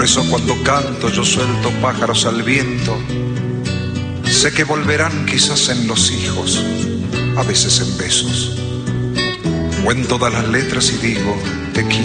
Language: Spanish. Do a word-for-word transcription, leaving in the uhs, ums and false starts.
eso cuando canto yo suelto pájaros al viento. Sé que volverán quizás en los hijos, a veces en besos, o en todas las letras y digo te quiero.